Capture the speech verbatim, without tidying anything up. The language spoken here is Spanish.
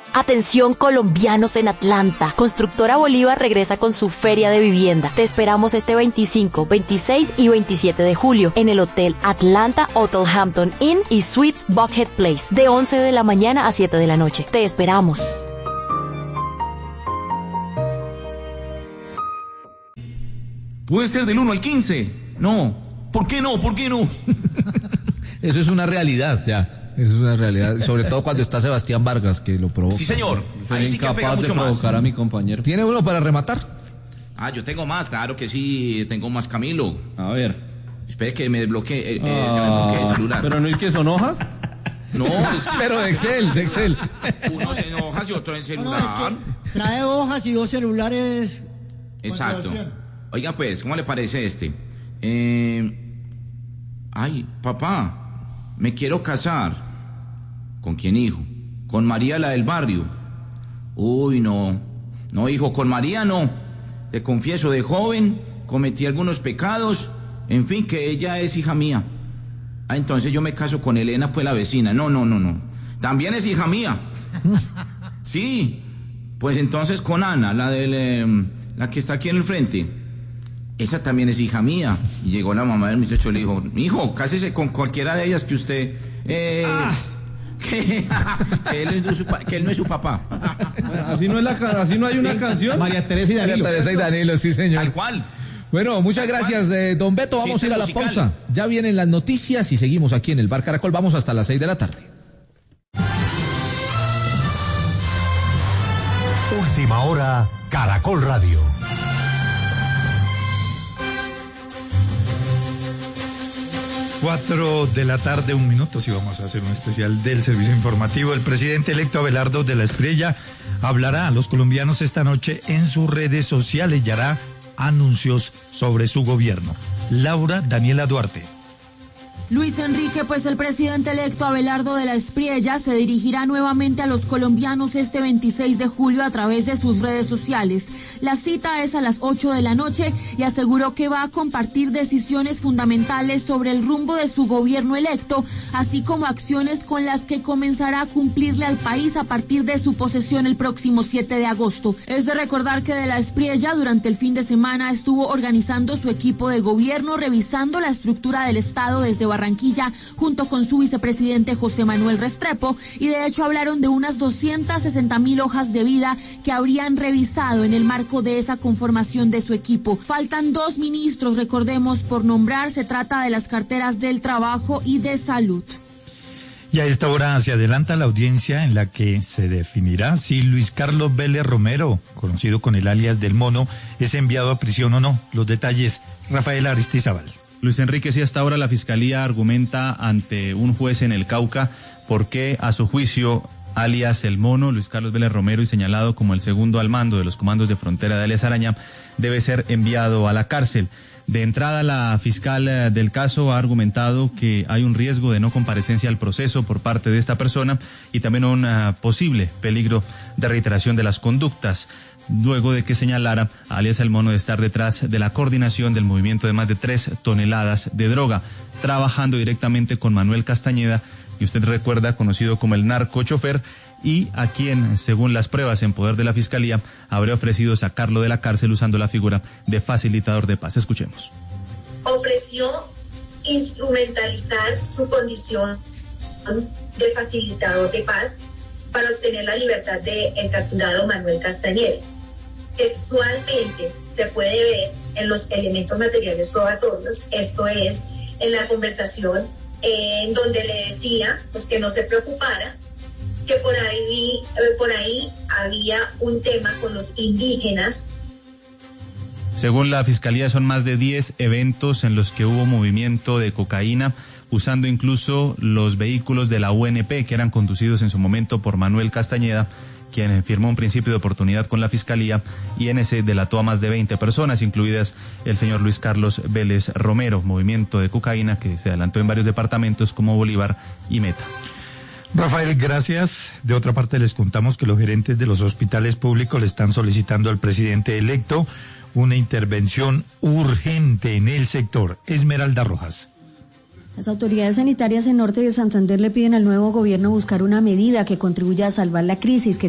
Atención colombianos en Atlanta. Constructora Bolívar regresa con su feria de vivienda. Te esperamos este veinticinco, veintiséis y veintisiete de julio en el Hotel Atlanta Hotel Hampton Inn y Suites Buckhead Place de once de la mañana a siete de la noche. Te esperamos. Puede ser del uno al quince. No. ¿Por qué no? ¿Por qué no? Eso es una realidad, ya. Eso es una realidad, sobre todo cuando está Sebastián Vargas, que lo provoca. Sí, señor. Soy Ahí sí que pega mucho de provocar más. a mi compañero. ¿Tiene uno para rematar? Ah, yo tengo más, claro que sí, tengo más, Camilo. A ver. Espere que me desbloquee, eh, ah, eh, se me desbloquee el celular. Pero no es que son hojas. No, es que pero de Excel, de Excel. uno en hojas y otro en celular. No, no, es que trae hojas y dos celulares. Exacto. Oiga, pues, ¿cómo le parece este? Eh... Ay, papá, me quiero casar. ¿Con quién, hijo? Con María, la del barrio. Uy, no. No, hijo, con María no. Te confieso, de joven cometí algunos pecados. En fin, que ella es hija mía. Ah, entonces yo me caso con Elena, pues la vecina. No, no, no, no. También es hija mía. Sí. Pues entonces con Ana, la del, eh, la que está aquí en el frente. Esa también es hija mía. Y llegó la mamá del muchacho y le dijo, hijo, cásese con cualquiera de ellas que usted... Eh, ah. Que, que, él no es su, que él no es su papá. Así no es la así no hay una canción. María Teresa y Danilo. María Teresa y Danilo, sí, señor. Tal cual. Bueno, muchas gracias, eh, don Beto. Vamos a ir a la musical. Pausa. Ya vienen las noticias y seguimos aquí en el Bar Caracol. Vamos hasta las seis de la tarde. Última hora, Caracol Radio. Cuatro de la tarde, un minuto, si vamos a hacer un especial del servicio informativo. El presidente electo Abelardo de la Espriella hablará a los colombianos esta noche en sus redes sociales y hará anuncios sobre su gobierno. Laura Daniela Duarte. Luis Enrique, pues el presidente electo Abelardo de la Espriella se dirigirá nuevamente a los colombianos este veintiséis de julio a través de sus redes sociales. La cita es a las ocho de la noche y aseguró que va a compartir decisiones fundamentales sobre el rumbo de su gobierno electo, así como acciones con las que comenzará a cumplirle al país a partir de su posesión el próximo siete de agosto. Es de recordar que de la Espriella durante el fin de semana estuvo organizando su equipo de gobierno, revisando la estructura del Estado desde Barranquilla. Barranquilla, junto con su vicepresidente José Manuel Restrepo, y de hecho hablaron de unas doscientas sesenta mil hojas de vida que habrían revisado en el marco de esa conformación de su equipo. Faltan dos ministros, recordemos, por nombrar. Se trata de las carteras del Trabajo y de Salud. Y a esta hora se adelanta la audiencia en la que se definirá si Luis Carlos Vélez Romero, conocido con el alias del Mono, es enviado a prisión o no. Los detalles, Rafael Aristizábal. Luis Enrique, sí, hasta ahora la Fiscalía argumenta ante un juez en el Cauca por qué, a su juicio, alias El Mono, Luis Carlos Vélez Romero, y señalado como el segundo al mando de los comandos de frontera de alias Araña, debe ser enviado a la cárcel. De entrada, la fiscal del caso ha argumentado que hay un riesgo de no comparecencia al proceso por parte de esta persona y también un uh, posible peligro de reiteración de las conductas, luego de que señalara a alias El Mono de estar detrás de la coordinación del movimiento de más de tres toneladas de droga, trabajando directamente con Manuel Castañeda, y usted recuerda, conocido como el narcochofer, y a quien, según las pruebas en poder de la Fiscalía, habría ofrecido sacarlo de la cárcel usando la figura de facilitador de paz. Escuchemos. Ofreció instrumentalizar su condición de facilitador de paz para obtener la libertad del capturado Manuel Castañeda. Textualmente se puede ver en los elementos materiales probatorios, esto es, en la conversación eh, en donde le decía pues que no se preocupara, que por ahí, eh, por ahí había un tema con los indígenas. Según la Fiscalía, son más de diez eventos en los que hubo movimiento de cocaína, usando incluso los vehículos de la U N P, que eran conducidos en su momento por Manuel Castañeda, quien firmó un principio de oportunidad con la Fiscalía, y en ese delató a más de veinte personas, incluidas el señor Luis Carlos Vélez Romero. Movimiento de cocaína que se adelantó en varios departamentos como Bolívar y Meta. Rafael, gracias. De otra parte, les contamos que los gerentes de los hospitales públicos le están solicitando al presidente electo una intervención urgente en el sector. Esmeralda Rojas. Las autoridades sanitarias en Norte de Santander le piden al nuevo gobierno buscar una medida que contribuya a salvar la crisis que